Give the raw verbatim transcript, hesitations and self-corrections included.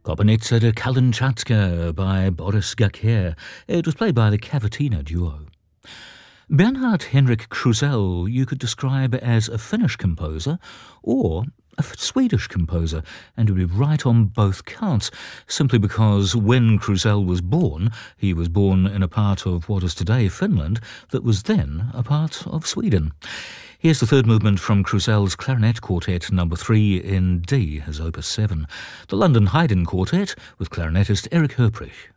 Kobynitsa de Kalinchatka by Boris Gakier. It was played by the Cavatina duo. Bernhard Henrik Krusell you could describe as a Finnish composer or a Swedish composer, and would be right on both counts, simply because when Krusell was born, he was born in a part of what is today Finland that was then a part of Sweden. Here's the third movement from Krusell's Clarinet Quartet number three in D, his opus seven, the London Haydn Quartet with clarinetist Erich Herprich.